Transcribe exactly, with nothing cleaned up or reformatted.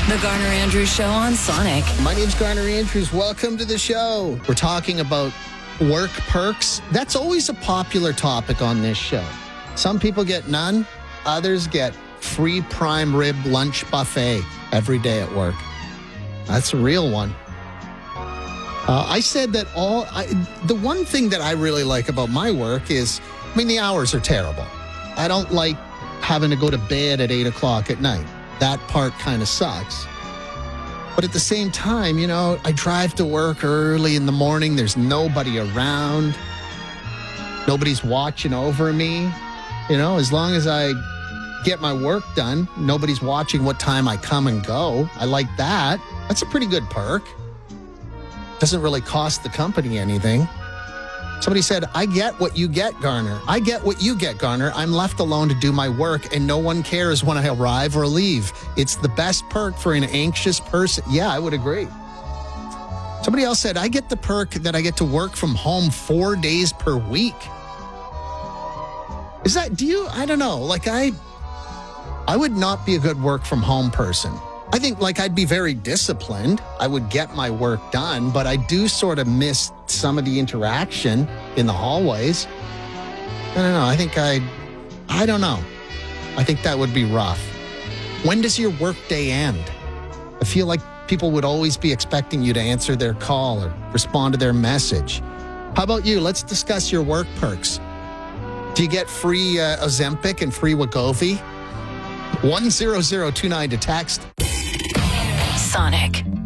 The Garner Andrews Show on Sonic. My name's Garner Andrews. Welcome to the show. We're talking about work perks. That's always a popular topic on this show. Some people get none. Others get free prime rib lunch buffet every day at work. That's a real one. Uh, I said that all... I, the one thing that I really like about my work is, I mean, the hours are terrible. I don't like having to go to bed at eight o'clock at night. That part kind of sucks. But at the same time, you know, I drive to work early in the morning. There's nobody around. Nobody's watching over me. You know, as long as I get my work done, nobody's watching what time I come and go. I like that. That's a pretty good perk. Doesn't really cost the company anything. Somebody said, I get what you get, Garner. I get what you get, Garner. I'm left alone to do my work, and no one cares when I arrive or leave. It's the best perk for an anxious person. Yeah, I would agree. Somebody else said, I get the perk that I get to work from home four days per week. Is that, do you, I don't know. Like, I, I would not be a good work from home person. I think, like, I'd be very disciplined. I would get my work done, but I do sort of miss some of the interaction in the hallways. I don't know. I think I, I don't know. I think that would be rough. When does your work day end? I feel like people would always be expecting you to answer their call or respond to their message. How about you? Let's discuss your work perks. Do you get free uh, Ozempic and free Wegovy? one zero zero two nine to text. Sonic.